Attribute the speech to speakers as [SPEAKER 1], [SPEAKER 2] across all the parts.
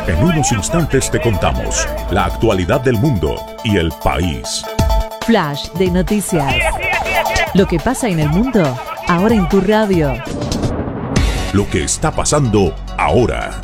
[SPEAKER 1] En unos instantes te contamos la actualidad del mundo y el país.
[SPEAKER 2] Flash de noticias. Lo que pasa en el mundo, ahora en tu radio.
[SPEAKER 1] Lo que está pasando ahora.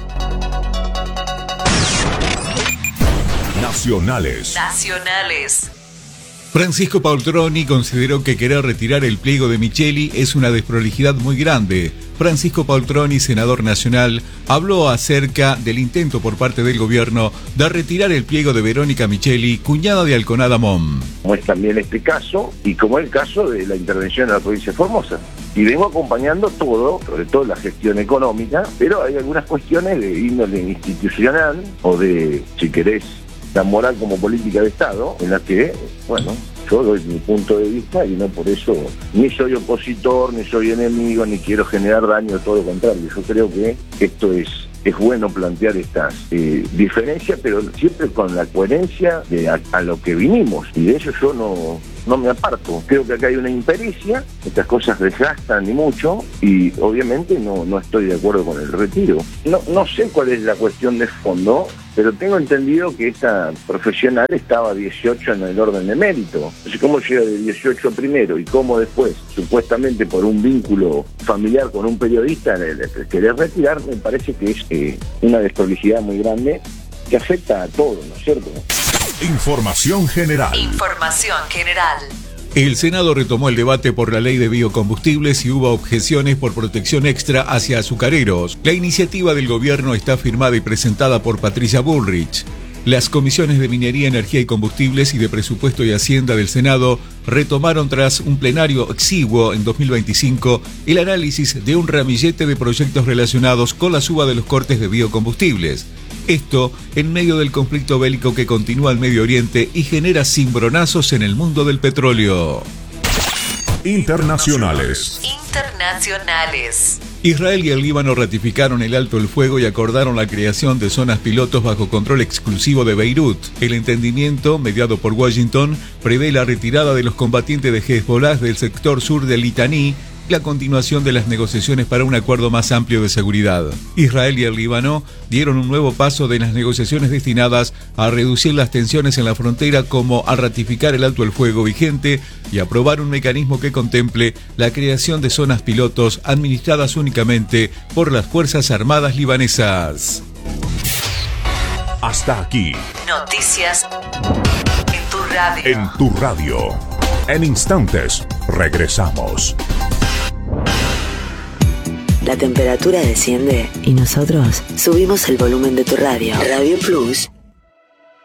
[SPEAKER 1] Nacionales.
[SPEAKER 3] Francisco Paltroni consideró que querer retirar el pliego de Micheli es una desprolijidad muy grande. Francisco Paltroni, senador nacional, habló acerca del intento por parte del gobierno de retirar el pliego de Verónica Micheli, cuñada de Alconada Mom.
[SPEAKER 4] Como es también este caso, y como el caso de la intervención en la provincia de Formosa. Y vengo acompañando todo, sobre todo la gestión económica, pero hay algunas cuestiones de índole institucional o de, si querés, tan moral como política de Estado, en las que, bueno, yo doy mi punto de vista y no por eso ni soy opositor, ni soy enemigo, ni quiero generar daño, todo lo contrario. Yo creo que esto es bueno plantear estas diferencias, pero siempre con la coherencia de a lo que vinimos, y de eso yo no me aparto. Creo que acá hay una impericia, estas cosas desgastan y mucho, y obviamente no estoy de acuerdo con el retiro. No sé cuál es la cuestión de fondo, pero tengo entendido que esta profesional estaba 18 en el orden de mérito. Entonces, ¿cómo llega de 18 primero y cómo después, supuestamente por un vínculo familiar con un periodista, querer retirar? Me parece que es una desprolijidad muy grande que afecta a todos, ¿no es cierto?
[SPEAKER 1] Información general.
[SPEAKER 3] El Senado retomó el debate por la ley de biocombustibles y hubo objeciones por protección extra hacia azucareros. La iniciativa del gobierno está firmada y presentada por Patricia Bullrich. Las comisiones de Minería, Energía y Combustibles y de Presupuesto y Hacienda del Senado retomaron tras un plenario exiguo en 2025 el análisis de un ramillete de proyectos relacionados con la suba de los cortes de biocombustibles. Esto en medio del conflicto bélico que continúa en Medio Oriente y genera cimbronazos en el mundo del petróleo.
[SPEAKER 1] Internacionales.
[SPEAKER 3] Israel y el Líbano ratificaron el alto el fuego y acordaron la creación de zonas pilotos bajo control exclusivo de Beirut. El entendimiento, mediado por Washington, prevé la retirada de los combatientes de Hezbollah del sector sur del Litaní, la continuación de las negociaciones para un acuerdo más amplio de seguridad. Israel y el Líbano dieron un nuevo paso de las negociaciones destinadas a reducir las tensiones en la frontera, como a ratificar el alto el fuego vigente y aprobar un mecanismo que contemple la creación de zonas pilotos administradas únicamente por las Fuerzas Armadas libanesas.
[SPEAKER 1] Hasta aquí.
[SPEAKER 2] Noticias en tu radio.
[SPEAKER 1] En tu radio. En instantes, regresamos.
[SPEAKER 5] La temperatura desciende y nosotros subimos el volumen de tu radio. Radio Plus